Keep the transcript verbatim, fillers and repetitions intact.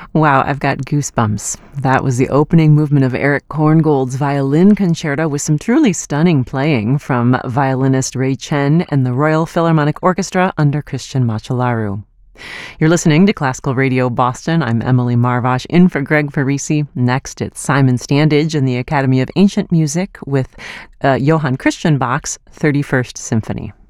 Wow, I've got goosebumps. That was the opening movement of Eric Korngold's Violin Concerto with some truly stunning playing from violinist Ray Chen and the Royal Philharmonic Orchestra under Christian Macellaro. You're listening to Classical Radio Boston. I'm Emily Marvosh, in for Greg Parisi. Next, it's Simon Standage and the Academy of Ancient Music with uh, Johann Christian Bach's thirty-first Symphony.